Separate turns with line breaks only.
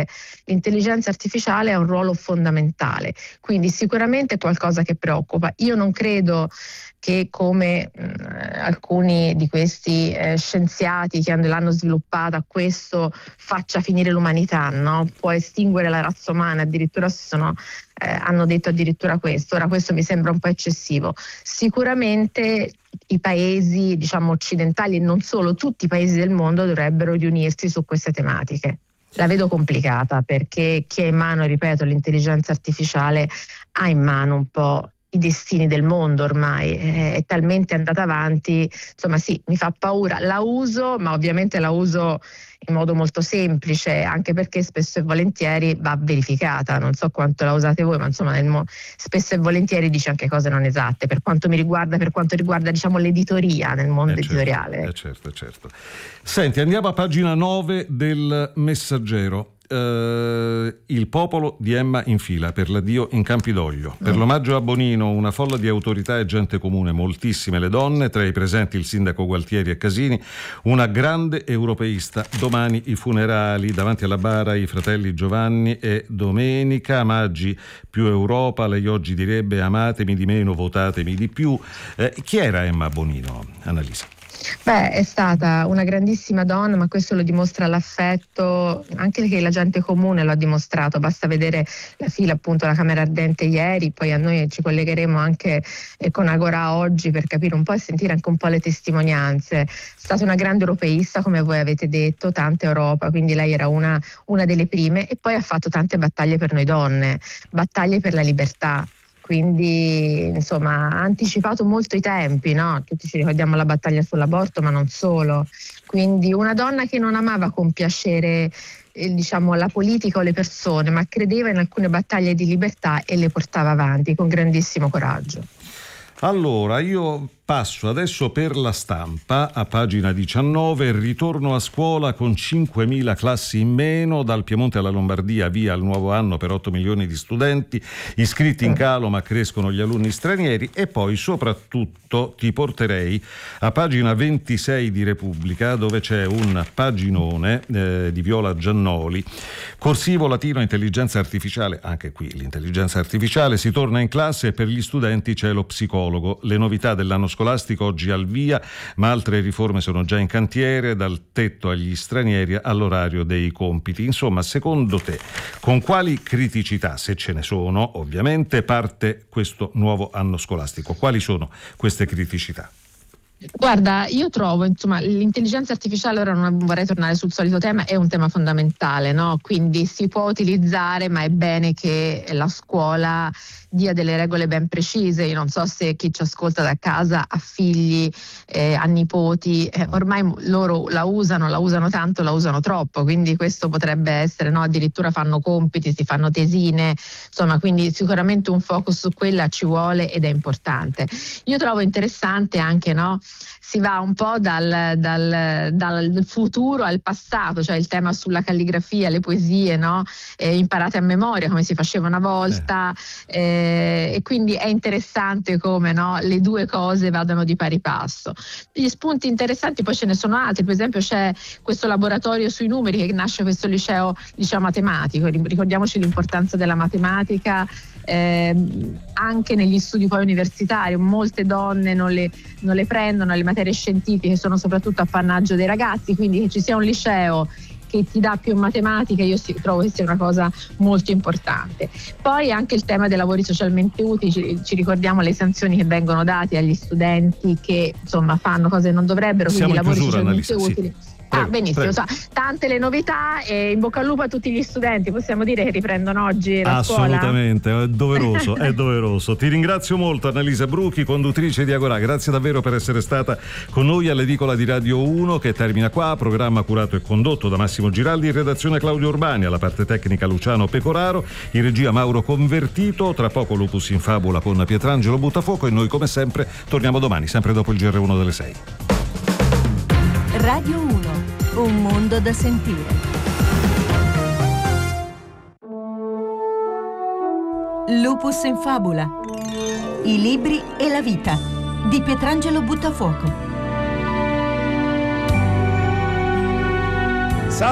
dire l'intelligenza artificiale ha un ruolo fondamentale, quindi sicuramente è qualcosa che preoccupa. Io non credo che come alcuni di questi scienziati che l'hanno sviluppata, questo faccia finire l'umanità, no? Può estinguere la razza umana, addirittura hanno detto addirittura questo. Ora questo mi sembra un po' eccessivo. Sicuramente i paesi, diciamo, occidentali e non solo, tutti i paesi del mondo dovrebbero riunirsi su queste tematiche. La vedo complicata perché chi ha in mano, ripeto, l'intelligenza artificiale ha in mano un po' i destini del mondo ormai, è talmente andata avanti, insomma sì, mi fa paura, la uso, ma ovviamente la uso in modo molto semplice, anche perché spesso e volentieri va verificata, non so quanto la usate voi, ma insomma spesso e volentieri dice anche cose non esatte, per quanto mi riguarda, per quanto riguarda diciamo l'editoria nel mondo editoriale.
Certo. Senti, andiamo a pagina 9 del Messaggero. Il popolo di Emma in fila per l'addio in Campidoglio. Per l'omaggio a Bonino una folla di autorità e gente comune, moltissime le donne, tra i presenti il sindaco Gualtieri e Casini, una grande europeista. Domani i funerali, davanti alla bara i fratelli Giovanni e Domenica. Maggi più Europa, lei oggi direbbe amatemi di meno, votatemi di più. Chi era Emma Bonino, Annalisa?
Beh, è stata una grandissima donna, ma questo lo dimostra l'affetto, anche che la gente comune lo ha dimostrato, basta vedere la fila appunto alla Camera Ardente ieri, poi a noi ci collegheremo anche con Agora oggi per capire un po' e sentire anche un po' le testimonianze. È stata una grande europeista, come voi avete detto, tanta Europa, quindi lei era una delle prime e poi ha fatto tante battaglie per noi donne, battaglie per la libertà. Quindi insomma ha anticipato molto i tempi, no? Tutti ci ricordiamo la battaglia sull'aborto, ma non solo. Quindi una donna che non amava compiacere diciamo la politica o le persone, ma credeva in alcune battaglie di libertà e le portava avanti con grandissimo coraggio.
Allora, io passo adesso per La Stampa, a pagina 19, ritorno a scuola con 5.000 classi in meno, dal Piemonte alla Lombardia via al nuovo anno per 8 milioni di studenti, iscritti in calo ma crescono gli alunni stranieri, e poi soprattutto ti porterei a pagina 26 di Repubblica, dove c'è un paginone di Viola Giannoli, corsivo latino intelligenza artificiale, anche qui l'intelligenza artificiale, si torna in classe e per gli studenti c'è lo psicologo, le novità dell'anno scolastico oggi al via, ma altre riforme sono già in cantiere, dal tetto agli stranieri all'orario dei compiti. Insomma, secondo te, con quali criticità, se ce ne sono, ovviamente, parte questo nuovo anno scolastico? Quali sono queste criticità?
Guarda, io trovo, insomma, l'intelligenza artificiale, ora non vorrei tornare sul solito tema, è un tema fondamentale, no? Quindi si può utilizzare, ma è bene che la scuola dia delle regole ben precise. Io non so se chi ci ascolta da casa ha figli, ha nipoti, ormai loro la usano tanto, la usano troppo, quindi questo potrebbe essere, no? Addirittura fanno compiti, si fanno tesine, insomma, quindi sicuramente un focus su quella ci vuole ed è importante. Io trovo interessante anche, no? Si va un po' dal futuro al passato, cioè il tema sulla calligrafia, le poesie, no? Imparate a memoria come si faceva una volta, e quindi è interessante come, no, le due cose vadano di pari passo. Gli spunti interessanti poi ce ne sono altri, per esempio c'è questo laboratorio sui numeri che nasce questo liceo matematico, ricordiamoci l'importanza della matematica anche negli studi poi universitari. Molte donne non le prendono, le materie scientifiche sono soprattutto appannaggio dei ragazzi, quindi che ci sia un liceo che ti dà più matematica, io trovo che sia una cosa molto importante. Poi anche il tema dei lavori socialmente utili, ci ricordiamo le sanzioni che vengono date agli studenti che insomma fanno cose che non dovrebbero, quindi i lavori socialmente utili. Sì. Benissimo, tante le novità e in bocca al lupo a tutti gli studenti. Possiamo dire che riprendono oggi la scuola?
Assolutamente, è doveroso. Ti ringrazio molto, Annalisa Bruchi, conduttrice di Agora, grazie davvero per essere stata con noi all'edicola di Radio 1 che termina qua. Programma curato e condotto da Massimo Giraldi, in redazione Claudio Urbani, alla parte tecnica Luciano Pecoraro, in regia Mauro Convertito. Tra poco Lupus in Fabula con Pietrangelo Buttafuoco e noi come sempre torniamo domani, sempre dopo il GR1 delle 6.
Radio 1, un mondo da sentire. Lupus in Fabula, i libri e la vita di Pietrangelo Buttafuoco.